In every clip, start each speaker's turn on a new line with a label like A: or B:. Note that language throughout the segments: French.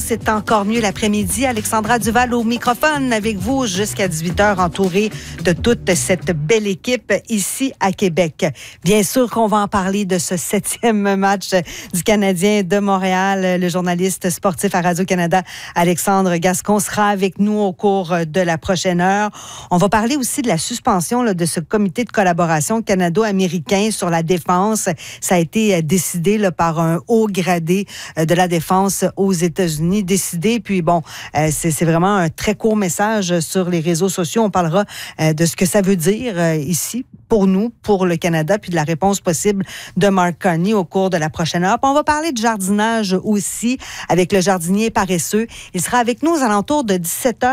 A: c'est encore mieux l'après-midi. Alexandra Duval au microphone avec vous jusqu'à 18h, entourée de toute cette belle équipe ici à Québec. Bien sûr qu'on va en parler de ce 7e match du Canadien de Montréal. Le journaliste sportif à Radio-Canada, Alexandre Gascon, sera avec nous au cours de la prochaine heure. On va parler aussi de la suspension de ce comité de collaboration canado-américain sur la défense. Ça a été décidé par un haut gradé de la défense aux États-Unis. Décidé, puis bon, c'est vraiment un très court message sur les réseaux sociaux. On parlera de ce que ça veut dire ici pour nous, pour le Canada, puis de la réponse possible de Mark Carney au cours de la prochaine heure. Puis on va parler de jardinage aussi avec le jardinier paresseux. Il sera avec nous aux alentours de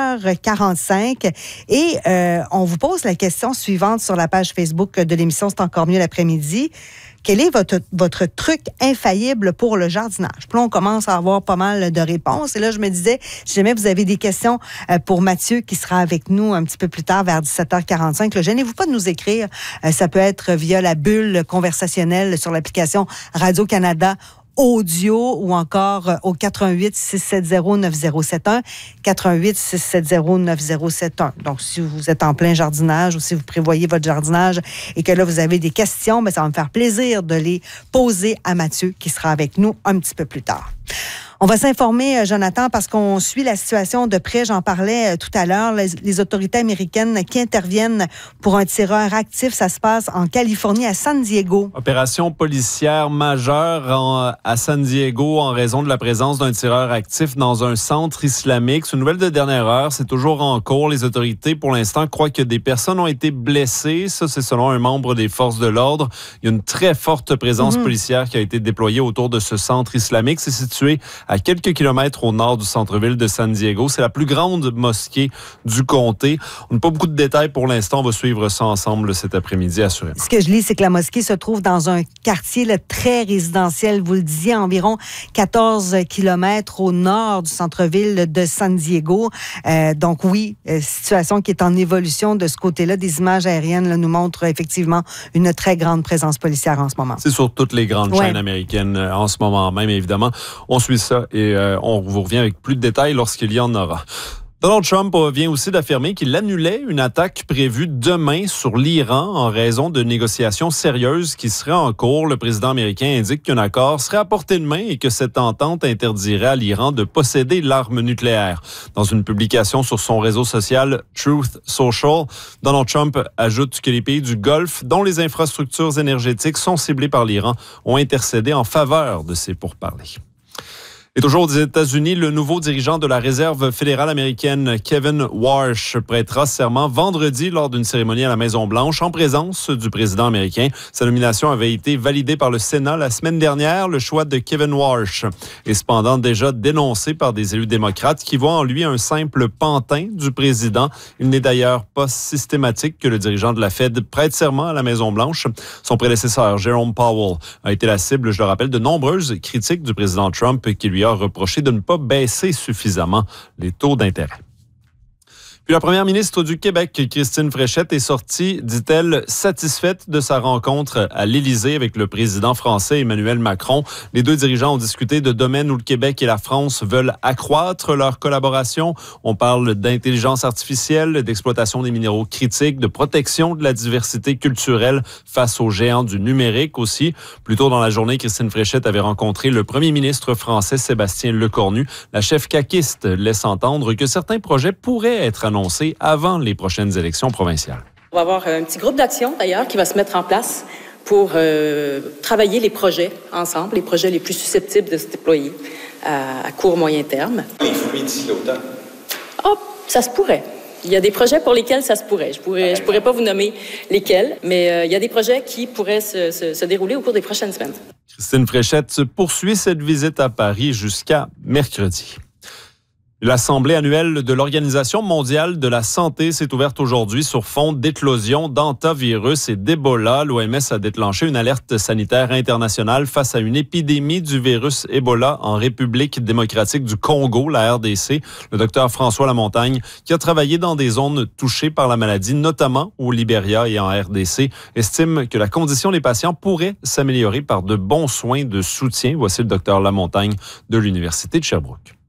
A: 17h45 et on vous pose la question suivante sur la page Facebook de l'émission C'est encore mieux l'après-midi. Quel est votre truc infaillible pour le jardinage? Puis là, on commence à avoir pas mal de réponses. Et là, je me disais, si jamais vous avez des questions pour Mathieu, qui sera avec nous un petit peu plus tard, vers 17h45, là, gênez-vous pas de nous écrire. Ça peut être via la bulle conversationnelle sur l'application Radio-Canada audio ou encore au 88-670-9071, 88-670-9071. Donc, si vous êtes en plein jardinage ou si vous prévoyez votre jardinage et que là, vous avez des questions, ça va me faire plaisir de les poser à Mathieu qui sera avec nous un petit peu plus tard. On va s'informer, Jonathan, parce qu'on suit la situation de près. J'en parlais tout à l'heure. Les autorités américaines qui interviennent pour un tireur actif, ça se passe en Californie, à San Diego.
B: Opération policière majeure à San Diego en raison de la présence d'un tireur actif dans un centre islamique. C'est une nouvelle de dernière heure. C'est toujours en cours. Les autorités, pour l'instant, croient que des personnes ont été blessées. Ça, c'est selon un membre des forces de l'ordre. Il y a une très forte présence policière qui a été déployée autour de ce centre islamique. C'est situé à quelques kilomètres au nord du centre-ville de San Diego. C'est la plus grande mosquée du comté. On n'a pas beaucoup de détails pour l'instant. On va suivre ça ensemble cet après-midi, assurément.
A: Ce que je lis, c'est que la mosquée se trouve dans un quartier très résidentiel. Vous le disiez, environ 14 kilomètres au nord du centre-ville de San Diego. Donc oui, situation qui est en évolution de ce côté-là. Des images aériennes nous montrent effectivement une très grande présence policière en ce moment.
B: C'est sur toutes les grandes chaînes américaines en ce moment même, évidemment. On suit ça et on vous revient avec plus de détails lorsqu'il y en aura. Donald Trump vient aussi d'affirmer qu'il annulait une attaque prévue demain sur l'Iran en raison de négociations sérieuses qui seraient en cours. Le président américain indique qu'un accord serait à portée de main et que cette entente interdirait à l'Iran de posséder l'arme nucléaire. Dans une publication sur son réseau social Truth Social, Donald Trump ajoute que les pays du Golfe, dont les infrastructures énergétiques sont ciblées par l'Iran, ont intercédé en faveur de ces pourparlers. Et toujours aux États-Unis, le nouveau dirigeant de la Réserve fédérale américaine, Kevin Warsh, prêtera serment vendredi lors d'une cérémonie à la Maison-Blanche en présence du président américain. Sa nomination avait été validée par le Sénat la semaine dernière. Le choix de Kevin Warsh est cependant déjà dénoncé par des élus démocrates qui voient en lui un simple pantin du président. Il n'est d'ailleurs pas systématique que le dirigeant de la Fed prête serment à la Maison-Blanche. Son prédécesseur, Jerome Powell, a été la cible, je le rappelle, de nombreuses critiques du président Trump qui lui a reproché de ne pas baisser suffisamment les taux d'intérêt. Puis la première ministre du Québec, Christine Fréchette, est sortie, dit-elle, satisfaite de sa rencontre à l'Élysée avec le président français Emmanuel Macron. Les deux dirigeants ont discuté de domaines où le Québec et la France veulent accroître leur collaboration. On parle d'intelligence artificielle, d'exploitation des minéraux critiques, de protection de la diversité culturelle face aux géants du numérique aussi. Plus tôt dans la journée, Christine Fréchette avait rencontré le premier ministre français Sébastien Lecornu. La chef caquiste laisse entendre que certains projets pourraient être annoncés avant les prochaines élections provinciales.
C: On va avoir un petit groupe d'action, d'ailleurs, qui va se mettre en place pour travailler les projets ensemble, les projets les plus susceptibles de se déployer à court, moyen terme.
D: Les fruits d'ici l'automne?
C: Oh, ça se pourrait. Il y a des projets pour lesquels ça se pourrait. Je pourrais pas vous nommer lesquels, mais il y a des projets qui pourraient se dérouler au cours des prochaines semaines.
B: Christine Fréchette poursuit cette visite à Paris jusqu'à mercredi. L'Assemblée annuelle de l'Organisation mondiale de la santé s'est ouverte aujourd'hui sur fond d'éclosion d'hantavirus et d'Ebola. L'OMS a déclenché une alerte sanitaire internationale face à une épidémie du virus Ebola en République démocratique du Congo, la RDC. Le docteur François Lamontagne, qui a travaillé dans des zones touchées par la maladie, notamment au Libéria et en RDC, estime que la condition des patients pourrait s'améliorer par de bons soins de soutien. Voici le docteur Lamontagne de l'Université de Sherbrooke.